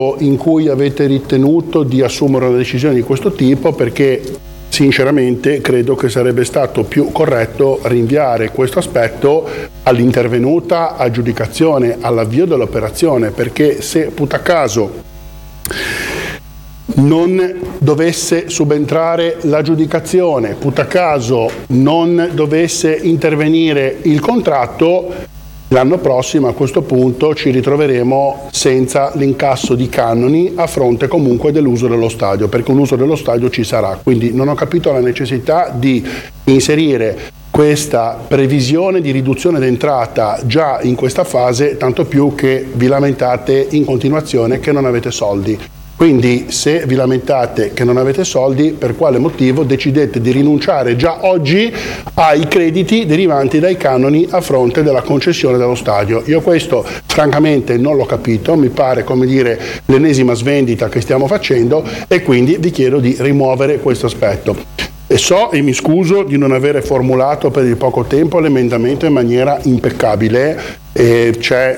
in cui avete ritenuto di assumere una decisione di questo tipo, perché sinceramente credo che sarebbe stato più corretto rinviare questo aspetto all'intervenuta aggiudicazione, all'avvio dell'operazione, perché se putacaso non dovesse subentrare l'aggiudicazione, putacaso non dovesse intervenire il contratto, l'anno prossimo a questo punto ci ritroveremo senza l'incasso di canoni a fronte comunque dell'uso dello stadio, perché un uso dello stadio ci sarà. Quindi non ho capito la necessità di inserire questa previsione di riduzione d'entrata già in questa fase, tanto più che vi lamentate in continuazione che non avete soldi. Quindi se vi lamentate che non avete soldi, per quale motivo decidete di rinunciare già oggi ai crediti derivanti dai canoni a fronte della concessione dello stadio? Io questo francamente non l'ho capito, mi pare, come dire, l'ennesima svendita che stiamo facendo, e quindi vi chiedo di rimuovere questo aspetto. E so e mi scuso di non avere formulato per il poco tempo l'emendamento in maniera impeccabile. C'è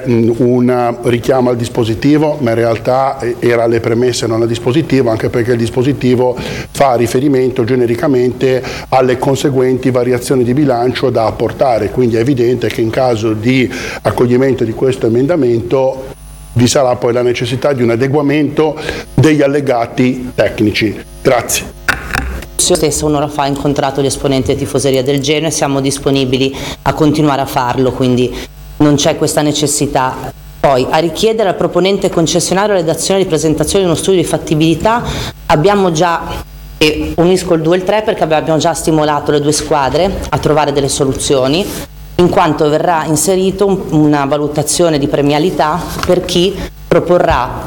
un richiamo al dispositivo, ma in realtà era alle premesse, non al dispositivo, anche perché il dispositivo fa riferimento genericamente alle conseguenti variazioni di bilancio da apportare, quindi è evidente che in caso di accoglimento di questo emendamento vi sarà poi la necessità di un adeguamento degli allegati tecnici. Grazie. Io stessa un'ora fa ho incontrato gli esponenti della tifoseria del Genoa e siamo disponibili a continuare a farlo, quindi non c'è questa necessità. Poi, a richiedere al proponente concessionario la redazione di presentazione di uno studio di fattibilità, abbiamo già, e unisco il 2 e il 3 perché abbiamo già stimolato le due squadre a trovare delle soluzioni, in quanto verrà inserito una valutazione di premialità per chi proporrà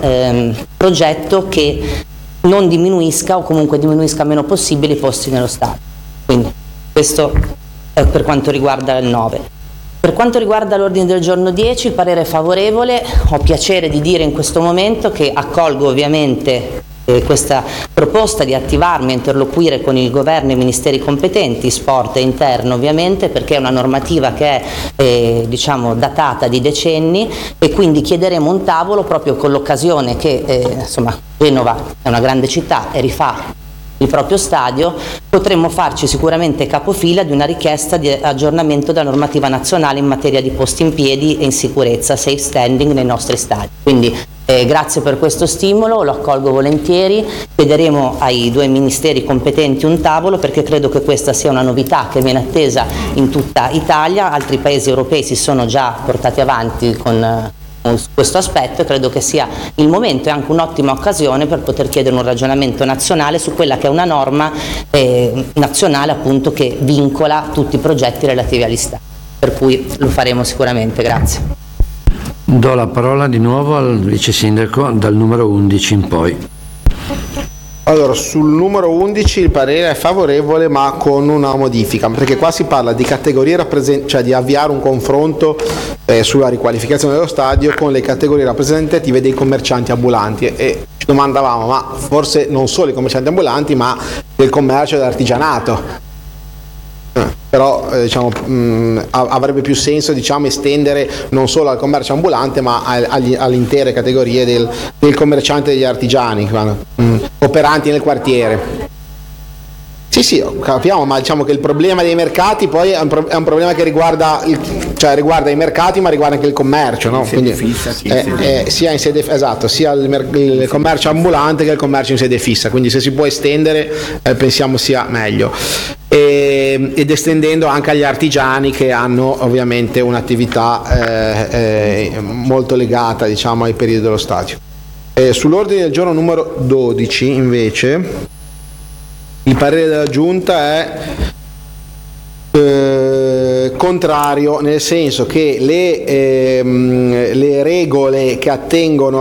un progetto che non diminuisca o comunque diminuisca meno possibile i posti nello stadio. Quindi questo è per quanto riguarda il 9. Per quanto riguarda l'ordine del giorno 10, il parere è favorevole. Ho piacere di dire in questo momento che accolgo ovviamente questa proposta di attivarmi a interloquire con il governo e i ministeri competenti, sport e interno ovviamente, perché è una normativa che è diciamo datata di decenni, e quindi chiederemo un tavolo proprio con l'occasione che insomma Genova è una grande città e rifà il proprio stadio, potremmo farci sicuramente capofila di una richiesta di aggiornamento della normativa nazionale in materia di posti in piedi e in sicurezza, safe standing nei nostri stadi. Quindi grazie per questo stimolo, lo accolgo volentieri, chiederemo ai due ministeri competenti un tavolo, perché credo che questa sia una novità che viene attesa in tutta Italia. Altri paesi europei si sono già portati avanti con questo aspetto, e credo che sia il momento e anche un'ottima occasione per poter chiedere un ragionamento nazionale su quella che è una norma nazionale appunto che vincola tutti i progetti relativi agli stadi, per cui lo faremo sicuramente. Grazie. Do la parola di nuovo al vice sindaco dal numero 11 in poi. Allora, sul numero 11 il parere è favorevole, ma con una modifica, perché qua si parla di categorie cioè di avviare un confronto sulla riqualificazione dello stadio con le categorie rappresentative dei commercianti ambulanti, e ci domandavamo, ma forse non solo i commercianti ambulanti, ma del commercio e dell'artigianato. Però diciamo, avrebbe più senso estendere non solo al commercio ambulante, ma alle intere categorie del commerciante e degli artigiani operanti nel quartiere. Sì, capiamo, ma diciamo che il problema dei mercati poi è un problema che riguarda i mercati, ma riguarda anche il commercio, no? Quindi sia in sede esatto, sia il commercio ambulante che il commercio in sede fissa, quindi se si può estendere pensiamo sia meglio. Ed estendendo anche agli artigiani che hanno ovviamente un'attività molto legata ai periodi dello stadio. Sull'ordine del giorno numero 12 invece il parere della Giunta è contrario, nel senso che le regole che attengono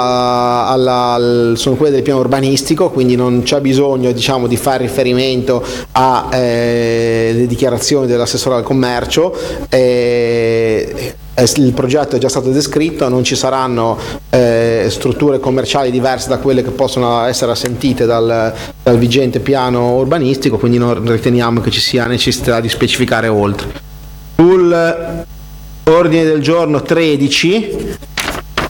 sono quelle del piano urbanistico, quindi non c'è bisogno di fare riferimento alle dichiarazioni dell'assessore al commercio. Il progetto è già stato descritto, non ci saranno strutture commerciali diverse da quelle che possono essere assentite dal vigente piano urbanistico, quindi non riteniamo che ci sia necessità di specificare oltre. Sul ordine del giorno 13